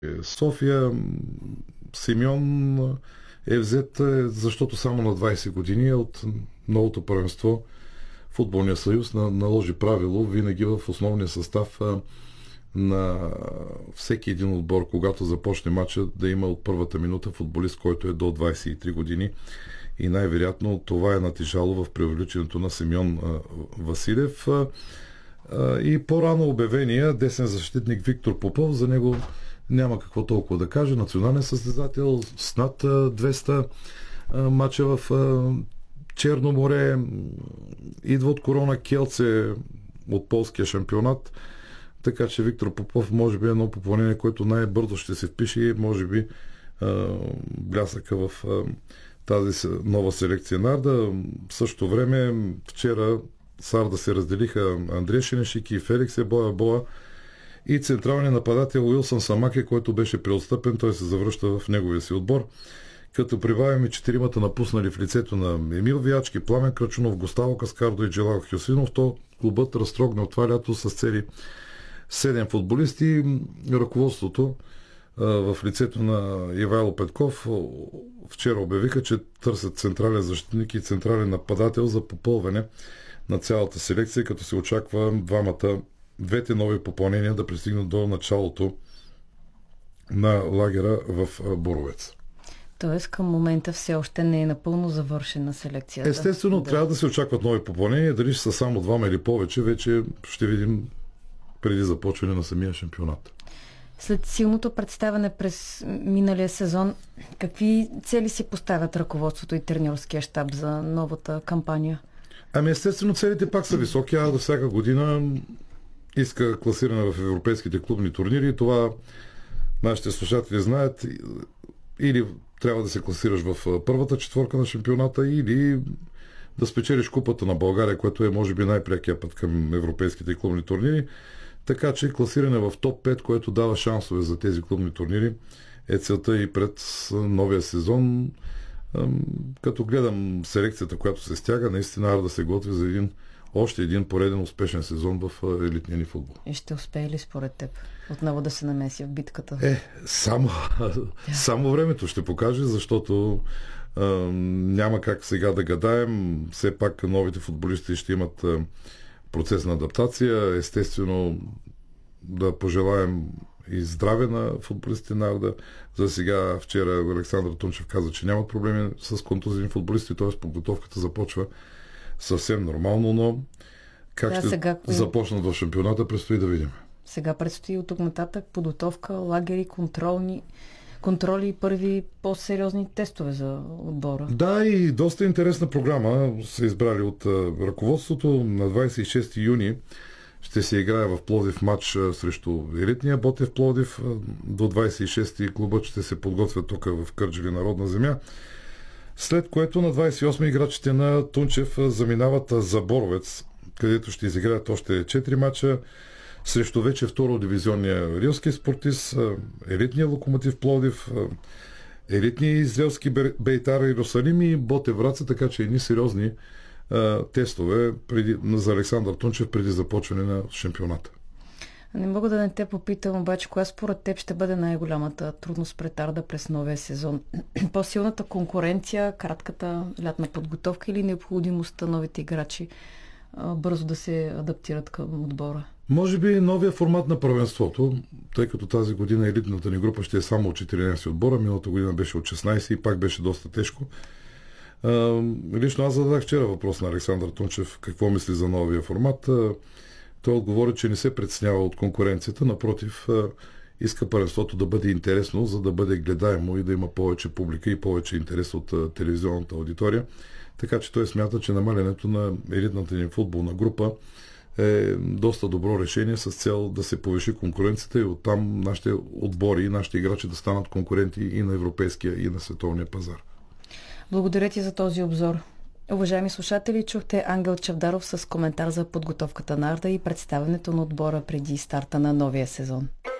София. Симеон е взет, защото само на 20 години от новото първенство Футболния съюз наложи правило винаги в основния състав на всеки един отбор, когато започне матча, да има от първата минута футболист, който е до 23 години. И най-вероятно това е натежало в привличането на Симеон Василев. И по-рано обявения десен защитник Виктор Попов, за него няма какво толкова да каже. Национален състезател с над 200 мача в Черно море. Идва от Корона Келце от полския шампионат. Така че Виктор Попов може би е едно попълнение, което най-бързо ще се впише и може би блясъка в тази нова селекция на Арда. В същото време вчера с Арда се разделиха Андрей Шенешики и Феликс Боя и централният нападател Уилсън Самаке, който беше преотстъпен, той се завръща в неговия си отбор. Като прибавяме четиримата напуснали в лицето на Емил Виячки, Пламен Крачунов, Густаво Каскардо и Джелал Хюсинов, то клубът разтрогна от това лято с цели 7 футболисти. Ръководството в лицето на Ивайло Петков вчера обявиха, че търсят централен защитник и централен нападател за попълване на цялата селекция, като се очаква двете нови попълнения да пристигнат до началото на лагера в Боровец. Тоест към момента все още не е напълно завършена селекцията. Естествено, трябва да се очакват нови попълнения. Дали ще са само двама или повече, вече ще видим преди започване на самия шампионат. След силното представяне през миналия сезон, какви цели си поставят ръководството и треньорския щаб за новата кампания? Естествено, целите пак са високи, а до всяка година иска класиране в европейските клубни турнири и това нашите слушатели знаят. Или трябва да се класираш в първата четворка на шампионата, или да спечелиш купата на България, което е може би най-прякия път към европейските клубни турнири. Така че класиране в топ 5, което дава шансове за тези клубни турнири, е целта и пред новия сезон. Като гледам селекцията, която се стяга, наистина да се готви за още един пореден успешен сезон в елитния ни футбол. И ще успее ли според теб отново да се намеси в битката? Само времето ще покаже, защото няма как сега да гадаем. Все пак новите футболисти ще имат процес на адаптация. Естествено да пожелаем и здраве на футболистите на Арда. За сега вчера Александър Тунчев каза, че нямат проблеми с контузини футболисти, т.е. подготовката започва съвсем нормално, но как ще започнат в шампионата, предстои да видим. Сега предстои от тук нататък подготовка, лагери, контроли и първи по-сериозни тестове за отбора. Да, и доста интересна програма са избрали от ръководството. На 26 юни ще се играе в Пловдив матч срещу елитния Ботев Пловдив. До 26 клубът ще се подготвя тук в Кърджали, народна земя. След което на 28 играчите на Тунчев заминават за Боровец, където ще изиграят още 4 мача срещу вече второ-дивизионния рилски спортист, елитния Локомотив Пловдив, елитния израелски Бейтар Иерусалим и Ботев Враца, така че едни сериозни тестове за Александър Тунчев преди започване на шампионата. Не мога да не те попитам, обаче, коя според теб ще бъде най-голямата трудност пред Арда през новия сезон? По-силната конкуренция, кратката лятна подготовка или необходимостта новите играчи бързо да се адаптират към отбора? Може би новия формат на първенството, тъй като тази година елитната ни група ще е само от 14 отбора, миналата година беше от 16 и пак беше доста тежко. Лично аз зададах вчера въпрос на Александър Тунчев какво мисли за новия формат. Той отговори, че не се притеснява от конкуренцията, напротив, иска първенството да бъде интересно, за да бъде гледаемо и да има повече публика и повече интерес от телевизионната аудитория. Така че той смята, че намалянето на елитната ни футболна група е доста добро решение с цел да се повиши конкуренцията и оттам нашите отбори и нашите играчи да станат конкуренти и на европейския, и на световния пазар. Благодаря ти за този обзор. Уважаеми слушатели, чухте Ангел Чавдаров с коментар за подготовката на Арда и представянето на отбора преди старта на новия сезон.